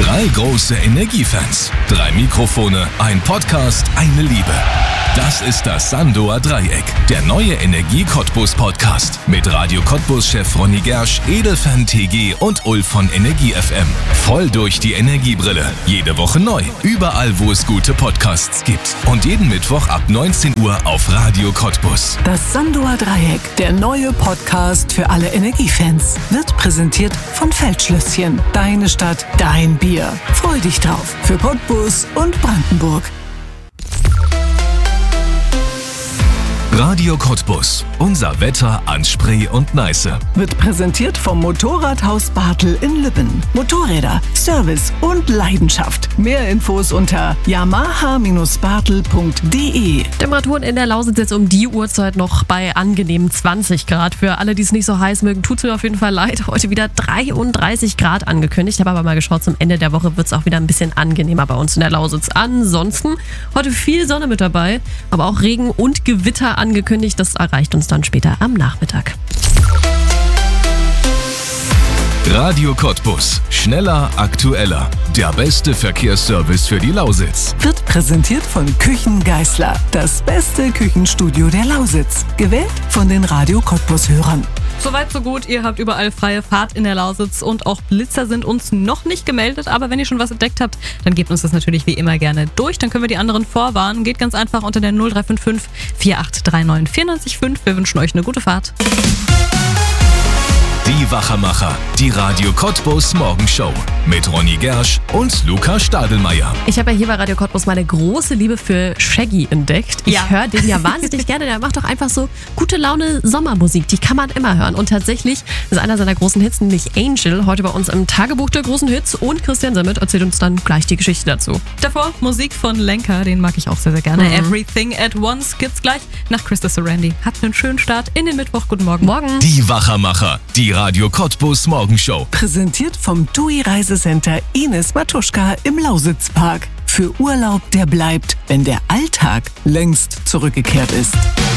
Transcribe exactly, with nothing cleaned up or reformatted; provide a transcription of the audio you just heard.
Drei große Energiefans, drei Mikrofone, ein Podcast, eine Liebe. Das ist das Sandoer Dreieck, der neue Energie-Cottbus-Podcast mit Radio Cottbus-Chef Ronny Gersch, Edelfan T G und Ulf von Energie F M. Voll durch die Energiebrille. Jede Woche neu. Überall, wo es gute Podcasts gibt. Und jeden Mittwoch ab neunzehn Uhr auf Radio Cottbus. Das Sandoer Dreieck, der neue Podcast für alle Energiefans, wird präsentiert von Feldschlösschen. Deine Stadt, dein Bier. Freu dich drauf. Für Cottbus und Brandenburg. Radio Cottbus. Unser Wetter an Spree und Neiße. Wird präsentiert vom Motorradhaus Bartel in Lübben. Motorräder, Service und Leidenschaft. Mehr Infos unter yamaha Bindestrich bartel punkt de. Temperaturen in der Lausitz jetzt um die Uhrzeit noch bei angenehmen zwanzig Grad. Für alle, die es nicht so heiß mögen, tut es mir auf jeden Fall leid. Heute wieder dreiunddreißig Grad angekündigt. Ich habe aber mal geschaut, zum Ende der Woche wird es auch wieder ein bisschen angenehmer bei uns in der Lausitz. Ansonsten heute viel Sonne mit dabei, aber auch Regen und Gewitter angekündigt. Das erreicht uns dann später am Nachmittag. Radio Cottbus. Schneller, aktueller. Der beste Verkehrsservice für die Lausitz. Wird präsentiert von Küchen Geißler. Das beste Küchenstudio der Lausitz. Gewählt von den Radio Cottbus-Hörern. Soweit so gut, ihr habt überall freie Fahrt in der Lausitz und auch Blitzer sind uns noch nicht gemeldet, aber wenn ihr schon was entdeckt habt, dann gebt uns das natürlich wie immer gerne durch, dann können wir die anderen vorwarnen. Geht ganz einfach unter der null drei fünf fünf vier acht drei neun vier neun fünf. Wir wünschen euch eine gute Fahrt. Die Wachermacher, die Radio Cottbus Morgenshow mit Ronny Gersch und Luca Stadelmeier. Ich habe ja hier bei Radio Cottbus meine große Liebe für Shaggy entdeckt. Ich Ja. höre den ja wahnsinnig gerne. Der macht doch einfach so gute Laune Sommermusik. Die kann man immer hören. Und tatsächlich ist einer seiner großen Hits, nämlich Angel, heute bei uns im Tagebuch der großen Hits. Und Christian Sammet erzählt uns dann gleich die Geschichte dazu. Davor Musik von Lenker, den mag ich auch sehr, sehr gerne. Mhm. Everything at Once gibt's gleich nach Christa Sorandi. Habt einen schönen Start in den Mittwoch. Guten Morgen. Morgen. Die Wachermacher, die Radio Cottbus Morgenshow. Präsentiert vom T U I Reisecenter Ines Matuschka im Lausitzpark. Für Urlaub, der bleibt, wenn der Alltag längst zurückgekehrt ist.